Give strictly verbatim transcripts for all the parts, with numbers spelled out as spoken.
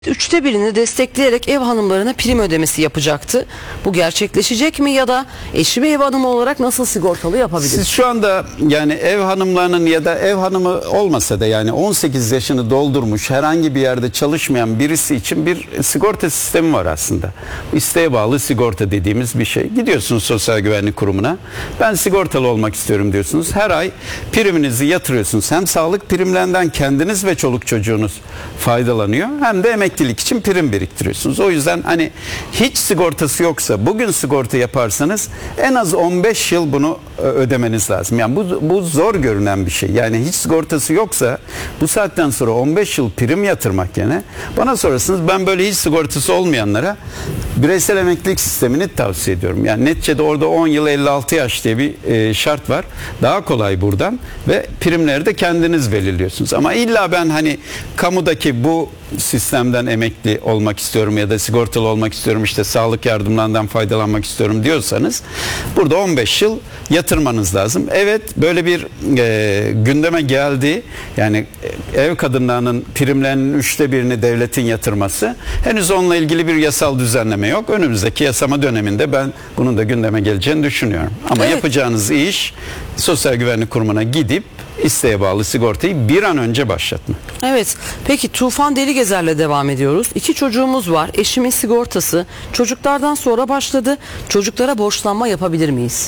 Üçte birini destekleyerek ev hanımlarına prim ödemesi yapacaktı. Bu gerçekleşecek mi ya da eşi bir ev hanımı olarak nasıl sigortalı yapabilir? Siz şu anda yani ev hanımlarının ya da ev hanımı olmasa da yani on sekiz yaşını doldurmuş herhangi bir yerde çalışmayan birisi için bir sigorta sistemi var aslında. İsteğe bağlı sigorta dediğimiz bir şey. Gidiyorsunuz Sosyal Güvenlik Kurumu'na. Ben sigortalı olmak istiyorum diyorsunuz. Her ay priminizi yatırıyorsunuz. Hem sağlık primlerinden kendiniz ve çoluk çocuğunuz faydalanıyor. Hem de emeklilik için prim biriktiriyorsunuz. O yüzden hani hiç sigortası yoksa bugün sigorta yaparsanız en az on beş yıl bunu ödemeniz lazım. Yani bu, bu zor görünen bir şey. Yani hiç sigortası yoksa bu saatten sonra on beş yıl prim yatırmak yerine bana sorarsanız ben böyle hiç sigortası olmayanlara bireysel emeklilik sistemini tavsiye ediyorum. Yani neticede orada on yıl elli altı yaş diye bir e, şart var. Daha kolay buradan ve primleri de kendiniz belirliyorsunuz. Ama illa ben hani kamudaki bu sistemden emekli olmak istiyorum ya da sigortalı olmak istiyorum, işte sağlık yardımlarından faydalanmak istiyorum diyorsanız burada on beş yıl yatırmanız lazım. Evet, böyle bir e, gündeme geldi. Yani ev kadınlarının primlerinin üçte birini devletin yatırması. Henüz onunla ilgili bir yasal düzenleme yok. Önümüzdeki yasama döneminde ben bunun da gündeme geleceğini düşünüyorum. Ama evet, yapacağınız iş Sosyal Güvenlik Kurumu'na gidip isteğe bağlı sigortayı bir an önce başlatmak. Evet. Peki Tufan Deligezer'le devam ediyoruz. İki çocuğumuz var. Eşimin sigortası çocuklardan sonra başladı. Çocuklara borçlanma yapabilir miyiz?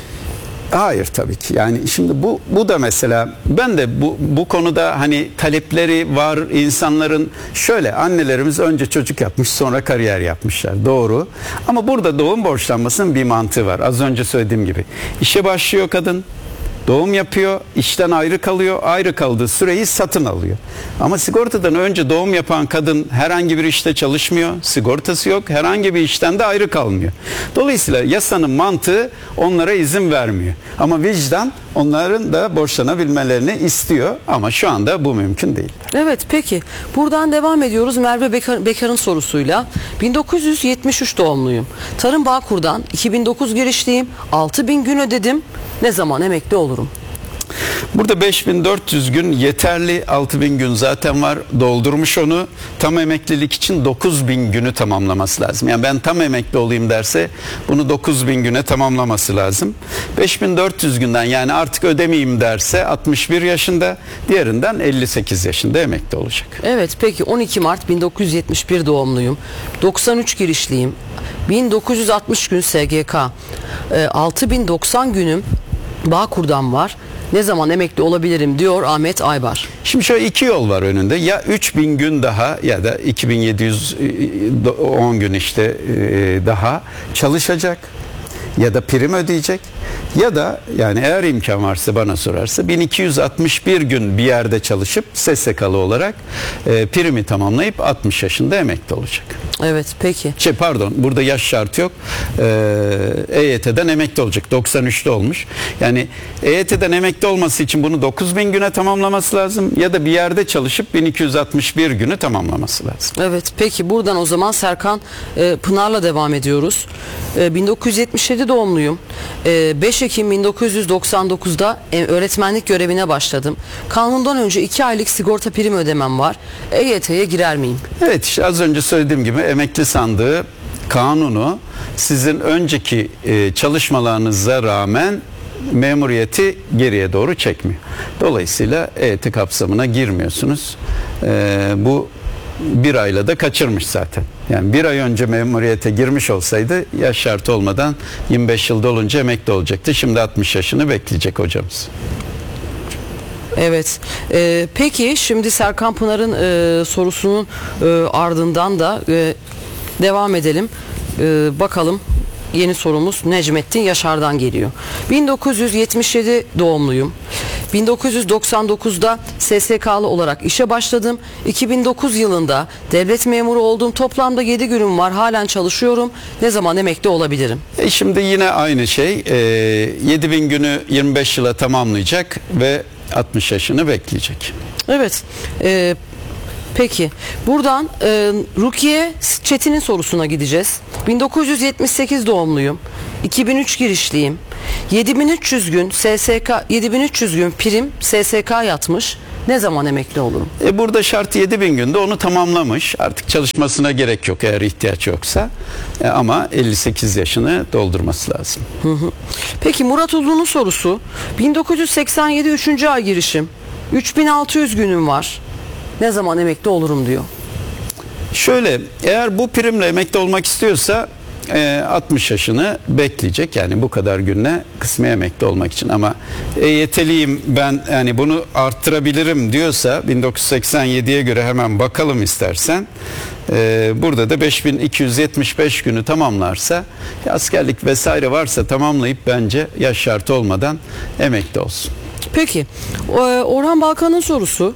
Hayır, tabii ki. Yani şimdi bu bu da mesela ben de bu bu konuda hani talepleri var insanların. Şöyle, annelerimiz önce çocuk yapmış sonra kariyer yapmışlar. Doğru. Ama burada doğum borçlanmasının bir mantığı var. Az önce söylediğim gibi. İşe başlıyor kadın. Doğum yapıyor, işten ayrı kalıyor, ayrı kaldığı süreyi satın alıyor. Ama sigortadan önce doğum yapan kadın herhangi bir işte çalışmıyor, sigortası yok, herhangi bir işten de ayrı kalmıyor. Dolayısıyla yasanın mantığı onlara izin vermiyor. Ama vicdan onların da borçlanabilmelerini istiyor ama şu anda bu mümkün değil. Evet, peki. Buradan devam ediyoruz Merve Bekar, Bekar'ın sorusuyla. bin dokuz yüz yetmiş üç doğumluyum. Tarım Bağkur'dan iki bin dokuz girişliyim. altı bin gün ödedim. Ne zaman emekli olurum? Burada beş bin dört yüz gün yeterli, altı bin gün zaten var, doldurmuş onu. Tam emeklilik için dokuz bin günü tamamlaması lazım. Yani ben tam emekli olayım derse bunu dokuz bin güne tamamlaması lazım. beş bin dört yüz günden yani artık ödemeyeyim derse altmış bir yaşında, diğerinden elli sekiz yaşında emekli olacak. Evet, peki on iki Mart bin dokuz yüz yetmiş bir doğumluyum. doksan üç girişliyim. bin dokuz yüz altmış gün S G K. E, altı bin doksan günüm Bağkur'dan var. Ne zaman emekli olabilirim diyor Ahmet Aybar. Şimdi şöyle iki yol var önünde. Ya üç bin gün daha ya da iki bin yedi yüz on gün işte daha çalışacak ya da prim ödeyecek. Ya da yani eğer imkan varsa bana sorarsa bin iki yüz altmış bir gün bir yerde çalışıp S S K'lı olarak e, primi tamamlayıp altmış yaşında emekli olacak. Evet, peki. Şey pardon, burada yaş şartı yok. E, EYT'den emekli olacak. doksan üçte olmuş. Yani E Y T'den emekli olması için bunu dokuz bin güne tamamlaması lazım ya da bir yerde çalışıp bin iki yüz altmış bir günü tamamlaması lazım. Evet, peki buradan o zaman Serkan e, Pınar'la devam ediyoruz. E, bin dokuz yüz yetmiş yedi doğumluyum. E, beş Ekim bin dokuz yüz doksan dokuzda öğretmenlik görevine başladım. Kanundan önce iki aylık sigorta prim ödemem var. E Y T'ye girer miyim? Evet, işte az önce söylediğim gibi emekli sandığı kanunu sizin önceki e, çalışmalarınıza rağmen memuriyeti geriye doğru çekmiyor. Dolayısıyla E Y T kapsamına girmiyorsunuz. E, bu bir ayla da kaçırmış zaten. Yani bir ay önce memuriyete girmiş olsaydı yaş şartı olmadan yirmi beş yılda olunca emekli olacaktı. Şimdi altmış yaşını bekleyecek hocamız. Evet. Ee, peki şimdi Serkan Pınar'ın e, sorusunun e, ardından da e, devam edelim. E, bakalım. Yeni sorumuz Necmettin Yaşar'dan geliyor. bin dokuz yüz yetmiş yedi doğumluyum. bin dokuz yüz doksan dokuzda S S K'lı olarak işe başladım. iki bin dokuz yılında devlet memuru oldum. Toplamda yedi günüm var. Halen çalışıyorum. Ne zaman emekli olabilirim? E şimdi yine aynı şey. E, yedi bin günü yirmi beş yıla tamamlayacak ve altmış yaşını bekleyecek. Evet. E, peki. Buradan e, Rukiye Çetin'in sorusuna gideceğiz. bin dokuz yüz yetmiş sekiz doğumluyum. iki bin üç girişliyim. yedi bin üç yüz gün S S K, yedi bin üç yüz gün prim S S K yatmış. ne zaman emekli olurum? E burada şart yedi bin günde onu tamamlamış. Artık çalışmasına gerek yok eğer ihtiyaç yoksa. E ama elli sekiz yaşını doldurması lazım. Hı hı. Peki Murat Uzun'un sorusu, bin dokuz yüz seksen yedi üçüncü ay girişim, üç bin altı yüz günüm var. Ne zaman emekli olurum diyor. Şöyle, eğer bu primle emekli olmak istiyorsa e, altmış yaşını bekleyecek. Yani bu kadar günle kısmi emekli olmak için. Ama E Y T'liyim ben, yani bunu arttırabilirim diyorsa bin dokuz yüz seksen yediye göre hemen bakalım istersen. E, burada da beş bin iki yüz yetmiş beş günü tamamlarsa, askerlik vesaire varsa tamamlayıp bence yaş şartı olmadan emekli olsun. Peki Orhan Balkan'ın sorusu,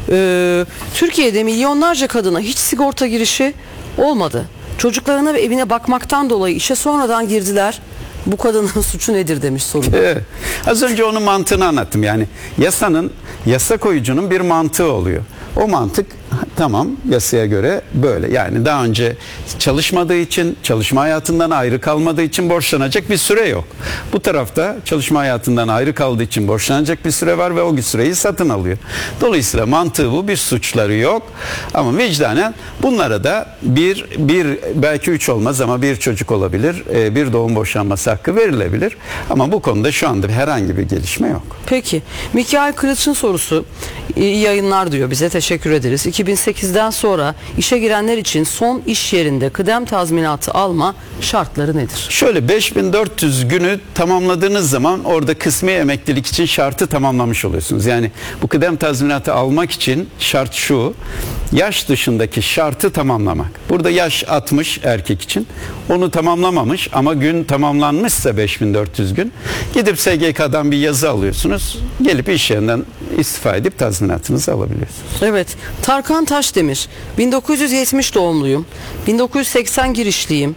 e, Türkiye'de milyonlarca kadına hiç sigorta girişi olmadı. Çocuklarına ve evine bakmaktan dolayı işe sonradan girdiler. Bu kadının suçu nedir demiş soruda. Evet. Az önce onun mantığını anlattım. Yani yasanın, yasa koyucunun bir mantığı oluyor. O mantık tamam, yasaya göre böyle. Yani daha önce çalışmadığı için, çalışma hayatından ayrı kalmadığı için borçlanacak bir süre yok. Bu tarafta çalışma hayatından ayrı kaldığı için borçlanacak bir süre var ve o süreyi satın alıyor. Dolayısıyla mantığı bu, bir suçları yok. Ama vicdanen bunlara da bir, bir belki üç olmaz ama bir çocuk olabilir. Bir doğum boşanması hakkı verilebilir. Ama bu konuda şu anda herhangi bir gelişme yok. Peki. Mikail Kılıç'ın sorusu, iyi yayınlar diyor bize, teşekkür ederiz. iki bin sekizden sonra işe girenler için son iş yerinde kıdem tazminatı alma şartları nedir? Şöyle, beş bin dört yüz günü tamamladığınız zaman orada kısmi emeklilik için şartı tamamlamış oluyorsunuz. Yani bu kıdem tazminatı almak için şart şu: yaş dışındaki şartı tamamlamak. Burada yaş altmış erkek için, onu tamamlamamış ama gün tamamlanmışsa beş bin dört yüz gün, gidip S G K'dan bir yazı alıyorsunuz. Gelip iş yerinden istifa edip tazminatınızı alabiliyorsunuz. Evet. Tarkan Taşdemir, bin dokuz yüz yetmiş doğumluyum. bin dokuz yüz seksen girişliyim.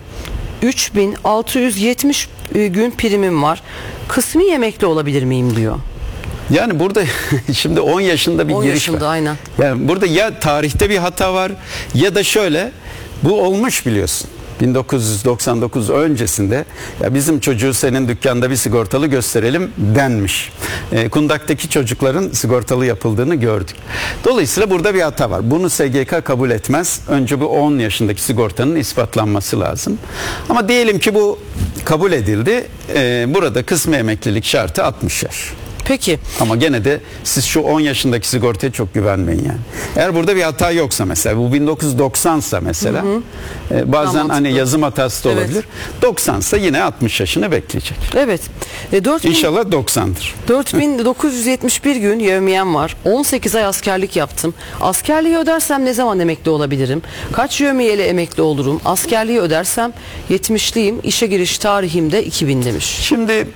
üç bin altı yüz yetmiş gün primim var. Kısmi emekli olabilir miyim diyor. Yani burada şimdi on yaşında bir on giriş yaşında, var. aynen. Yani burada ya tarihte bir hata var ya da şöyle, bu olmuş biliyorsun. bin dokuz yüz doksan dokuz öncesinde ya bizim çocuğu senin dükkanda bir sigortalı gösterelim denmiş. E, Kundak'taki çocukların sigortalı yapıldığını gördük. Dolayısıyla burada bir hata var. Bunu S G K kabul etmez. Önce bu on yaşındaki sigortanın ispatlanması lazım. Ama diyelim ki bu kabul edildi. E, burada kısmi emeklilik şartı altmış yaş. Peki. Ama gene de siz şu on yaşındaki sigortaya çok güvenmeyin yani. Eğer burada bir hata yoksa, mesela bu bin dokuz yüz doksansa mesela, hı hı. E, bazen tamam, hani yazım hatası da olabilir. Evet. doksansa yine altmış yaşını bekleyecek. Evet. E, dört bin, İnşallah doksandır. dört bin dokuz yüz yetmiş bir gün yevmiyem var. on sekiz ay askerlik yaptım. Askerliği ödersem ne zaman emekli olabilirim? Kaç yevmiyeyle emekli olurum? Askerliği ödersem yetmişliyim. İşe giriş tarihim de iki bin demiş. Şimdi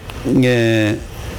e,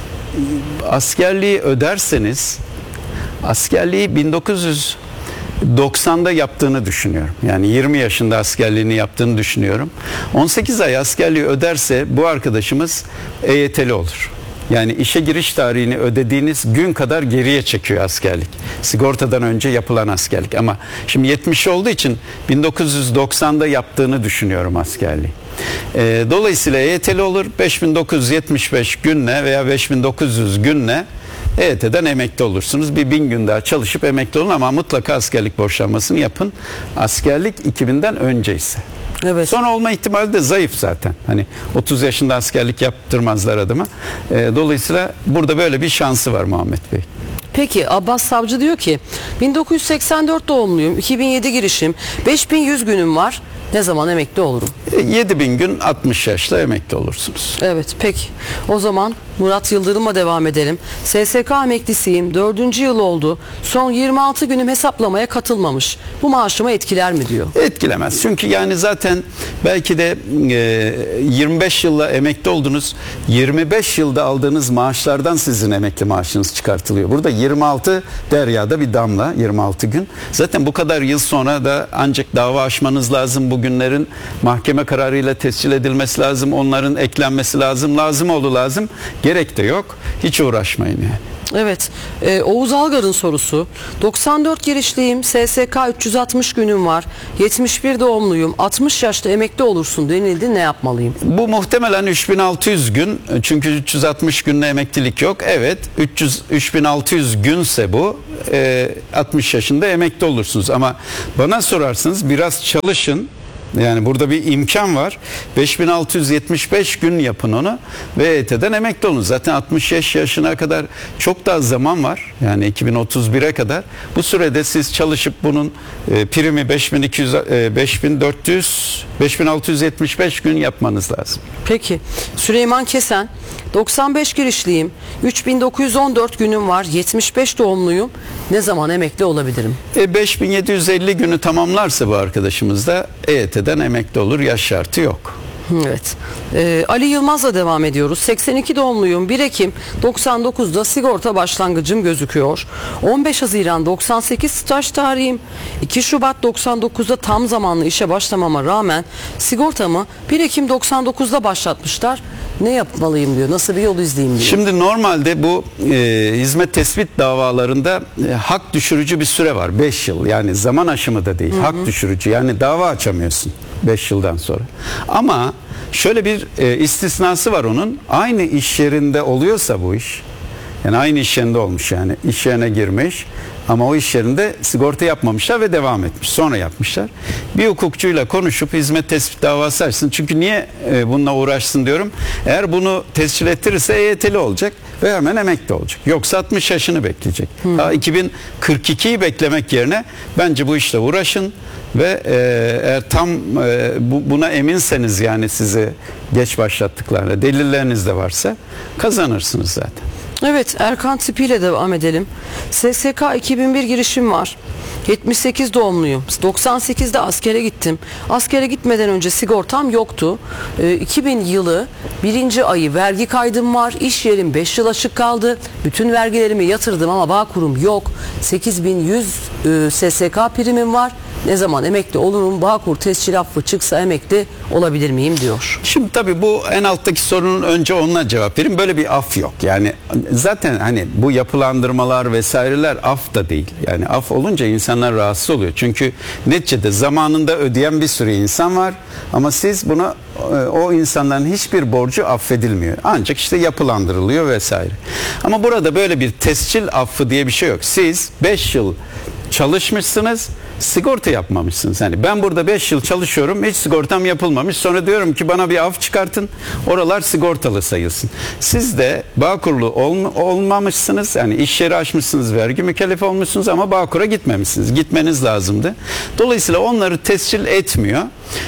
askerliği öderseniz, askerliği bin dokuz yüz doksanda yaptığını düşünüyorum. Yani yirmi yaşında askerliğini yaptığını düşünüyorum. on sekiz ay askerliği öderse bu arkadaşımız E Y T'li olur. Yani işe giriş tarihini ödediğiniz gün kadar geriye çekiyor askerlik. Sigortadan önce yapılan askerlik. Ama şimdi yetmiş olduğu için bin dokuz yüz doksanda yaptığını düşünüyorum askerliği. E, dolayısıyla E Y T'li olur. beş bin dokuz yüz yetmiş beş günle veya beş bin dokuz yüz günle E Y T'den emekli olursunuz. Bir bin gün daha çalışıp emekli olun ama mutlaka askerlik borçlanmasını yapın. Askerlik iki binden önce ise. Evet. Sonra olma ihtimali de zayıf zaten. Hani otuz yaşında askerlik yaptırmazlar adama. E, dolayısıyla burada böyle bir şansı var Muhammed Bey. Peki Abbas Savcı diyor ki bin dokuz yüz seksen dört doğumluyum, iki bin yedi girişim, beş bin yüz günüm var. Ne zaman emekli olurum? yedi bin gün altmış yaşta emekli olursunuz. Evet, peki. O zaman Murat Yıldırım'a devam edelim. S S K emeklisiyim. dördüncü yıl oldu. Son yirmi altı günüm hesaplamaya katılmamış. Bu maaşıma etkiler mi diyor? Etkilemez. Çünkü yani zaten belki de e, yirmi beş yılla emekli oldunuz. yirmi beş yılda aldığınız maaşlardan sizin emekli maaşınız çıkartılıyor. Burada yirmi altı deryada bir damla, yirmi altı gün. Zaten bu kadar yıl sonra da ancak dava açmanız lazım. Bu günlerin mahkeme kararıyla tescil edilmesi lazım. Onların eklenmesi lazım. Lazım oldu lazım. Gene Gerek de yok. Hiç uğraşmayın yani. Evet. Ee, Oğuz Algar'ın sorusu. doksan dört girişliyim. S S K üç yüz altmış günüm var. yetmiş bir doğumluyum. altmış yaşta emekli olursun denildi. Ne yapmalıyım? Bu muhtemelen üç bin altı yüz gün, çünkü üç yüz altmış günde emeklilik yok. Evet, üç yüz üç bin altı yüz günse bu, e, altmış yaşında emekli olursunuz. Ama bana sorarsanız biraz çalışın. Yani burada bir imkan var. beş bin altı yüz yetmiş beş gün yapın onu ve E Y T'den emekli olun. Zaten altmış beş yaşına kadar çok daha zaman var. Yani iki bin otuz bire kadar. Bu sürede siz çalışıp bunun e, primi beş bin iki yüz, e, beş bin dört yüz, beş bin altı yüz yetmiş beş gün yapmanız lazım. Peki. Süleyman Kesen. doksan beş girişliyim. üç bin dokuz yüz on dört günüm var. yetmiş beş doğumluyum. Ne zaman emekli olabilirim? E, beş bin yedi yüz elli günü tamamlarsa bu arkadaşımız da E Y T'den emekli olur. Yaş şartı yok. Evet. Ee, Ali Yılmaz'la devam ediyoruz. seksen iki doğumluyum. bir Ekim doksan dokuzda sigorta başlangıcım gözüküyor. on beş Haziran doksan sekiz staj tarihim. iki Şubat doksan dokuzda tam zamanlı işe başlamama rağmen sigortamı bir Ekim doksan dokuzda başlatmışlar. Ne yapmalıyım diyor. Nasıl bir yol izleyeyim diyor. Şimdi normalde bu e, hizmet tespit davalarında e, hak düşürücü bir süre var. beş yıl. Yani zaman aşımı da değil. Hı hı. Hak düşürücü. Yani dava açamıyorsun beş yıldan sonra. Ama şöyle bir e, istisnası var onun. Aynı iş yerinde oluyorsa bu iş. Yani aynı iş yerinde olmuş yani. İş yerine girmiş ama o iş yerinde sigorta yapmamışlar ve devam etmiş. Sonra yapmışlar. Bir hukukçuyla konuşup hizmet tespit davası açsın. Çünkü niye e, bununla uğraşsın diyorum. Eğer bunu tescil ettirirse E Y T'li olacak ve hemen emekli olacak. Yoksa altmış yaşını bekleyecek. Hmm. Ha, iki bin kırk ikiyi beklemek yerine bence bu işle uğraşın ve e, eğer tam e, bu, buna eminseniz, yani sizi geç başlattıklarına delilleriniz de varsa kazanırsınız zaten. Evet, Erkan Tipi ile devam edelim. S S K iki bin bir girişim var. yetmiş sekiz doğumluyum. doksan sekizde askere gittim. Askere gitmeden önce sigortam yoktu. E, iki bin yılı birinci ayı vergi kaydım var. İş yerim beş yıl açık kaldı. Bütün vergilerimi yatırdım ama Bağkurum yok. sekiz bin yüz e, S S K primim var. Ne zaman emekli olurum? Bağkur tescil affı çıksa emekli olabilir miyim diyor. Şimdi tabii bu en alttaki sorunun önce onunla cevap vereyim. Böyle bir af yok. Yani zaten hani bu yapılandırmalar vesaireler af da değil. Yani af olunca insanlar rahatsız oluyor. Çünkü neticede zamanında ödeyen bir sürü insan var. Ama siz buna, o insanların hiçbir borcu affedilmiyor. Ancak işte yapılandırılıyor vesaire. Ama burada böyle bir tescil affı diye bir şey yok. Siz beş yıl çalışmışsınız, sigorta yapmamışsınız. Yani ben burada beş yıl çalışıyorum, hiç sigortam yapılmamış. Sonra diyorum ki bana bir af çıkartın, oralar sigortalı sayılsın. Siz de Bağkurlu olm- olmamışsınız. Yani iş yeri açmışsınız, vergi mükellefi olmuşsunuz ama Bağkur'a gitmemişsiniz. Gitmeniz lazımdı. Dolayısıyla onları tescil etmiyor.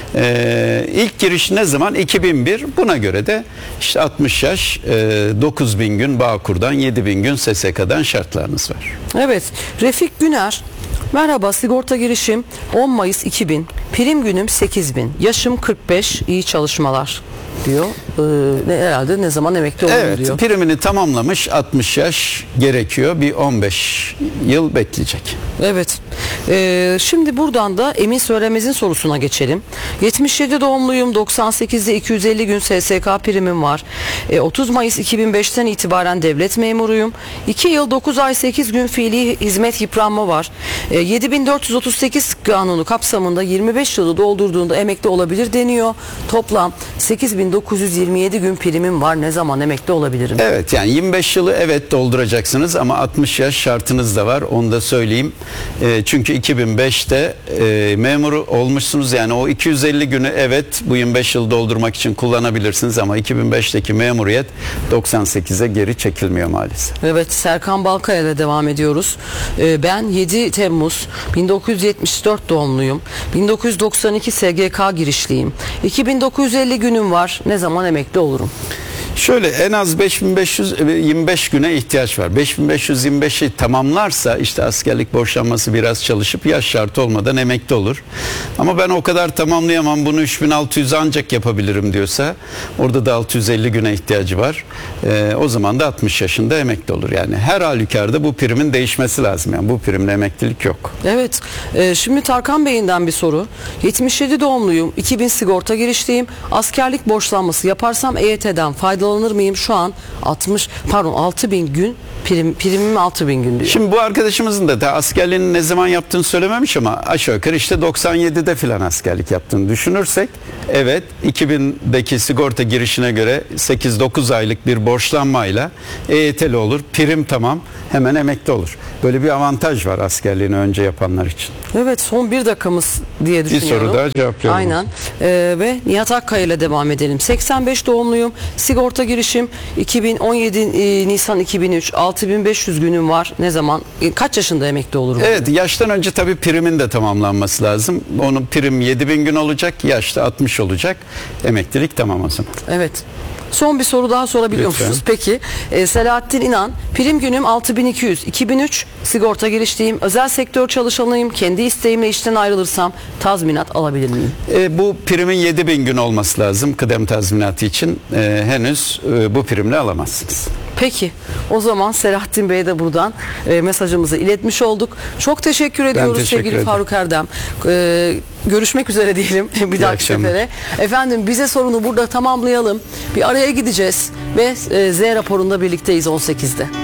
Ee, ilk giriş ne zaman? iki bin bir. Buna göre de işte altmış yaş, e, dokuz bin gün Bağkur'dan, yedi bin gün S S K'dan şartlarınız var. Evet. Refik Güner. Merhaba, sigorta girişim on Mayıs iki bin. Prim günüm sekiz bin. Yaşım kırk beş. İyi çalışmalar diyor. Ee, ne, herhalde ne zaman emekli olurum evet, diyor. Primini tamamlamış, altmış yaş gerekiyor. Bir on beş yıl bekleyecek. Evet. Ee, şimdi buradan da Emin Söylemez'in sorusuna geçelim. yetmiş yedi doğumluyum. doksan sekizde iki yüz elli gün S S K primim var. Ee, otuz Mayıs iki bin beşten itibaren devlet memuruyum. iki yıl dokuz ay sekiz gün fiili hizmet yıpranma var. Ee, yedi bin dört yüz otuz sekiz kanunu kapsamında yirmi beş yılı doldurduğunda emekli olabilir deniyor. Toplam sekiz bin dokuz yüz yirmi yedi gün primim var. Ne zaman emekli olabilirim? Evet, yani yirmi beş yılı evet dolduracaksınız ama altmış yaş şartınız da var. Onu da söyleyeyim. E, çünkü iki bin beşte e, memur olmuşsunuz. Yani o iki yüz elli günü evet bu yirmi beş yıl doldurmak için kullanabilirsiniz ama iki bin beşteki memuriyet doksan sekize geri çekilmiyor maalesef. Evet, Serkan Balkaya ile devam ediyoruz. Ee, ben yedi Temmuz bin dokuz yüz yetmiş dört doğumluyum. bin dokuz yüz doksan iki S G K girişliyim. iki bin dokuz yüz elli günüm var. Ne zaman emekli olurum? Şöyle en az beş bin beş yüz yirmi beş güne ihtiyaç var. beş bin beş yüz yirmi beşi tamamlarsa işte askerlik borçlanması biraz çalışıp yaş şartı olmadan emekli olur. Ama ben o kadar tamamlayamam, bunu üç bin altı yüz ancak yapabilirim diyorsa orada da altı yüz elli güne ihtiyacı var. Ee, o zaman da altmış yaşında emekli olur. Yani her halükarda bu primin değişmesi lazım. Yani bu primle emeklilik yok. Evet. E, şimdi Tarkan Bey'inden bir soru. yetmiş yedi doğumluyum. iki bin sigorta girişliyim. Askerlik borçlanması yaparsam E Y T'den faydalı faydalanır mıyım? Şu an altmış pardon altı bin gün prim, primim altı bin gün diyor. Şimdi bu arkadaşımızın da, da askerliğini ne zaman yaptığını söylememiş ama aşağı yukarı işte doksan yedide filan askerlik yaptığını düşünürsek evet iki bindeki sigorta girişine göre sekiz dokuz aylık bir borçlanmayla E Y T'li olur. Prim tamam, hemen emekli olur. Böyle bir avantaj var askerliğini önce yapanlar için. Evet, son bir dakikamız diye Bir düşünüyorum. soru daha cevaplıyorum. Aynen. Ee, ve Nihat Akkaya ile devam edelim. seksen beş doğumluyum. Sigorta girişim iki bin on yedi e, Nisan iki bin üç. altı bin beş yüz günüm var. Ne zaman? E, kaç yaşında emekli olurum? Evet, yaştan önce tabii primin de tamamlanması lazım. Onun prim yedi bin gün olacak, yaşta altmış olacak. Emeklilik tamam o zaman. Evet. Son bir soru daha sorabiliyor Lütfen. musunuz? Peki. E, Selahattin İnan, prim günüm altı bin iki yüz. iki bin üç sigorta girişliyim. Özel sektör çalışanıyım. Kendi isteğimle işten ayrılırsam tazminat alabilir miyim? E, bu primin yedi bin gün olması lazım kıdem tazminatı için. E, henüz e, bu primle alamazsınız. Peki. O zaman Selahattin Bey'e de buradan e, mesajımızı iletmiş olduk. Çok teşekkür ediyoruz teşekkür sevgili ederim. Faruk Erdem. E, görüşmek üzere diyelim bir dahaki akşamlar. sefere. Efendim, bize sorunu burada tamamlayalım. Bir araya gideceğiz ve e, Z raporunda birlikteyiz on sekizde.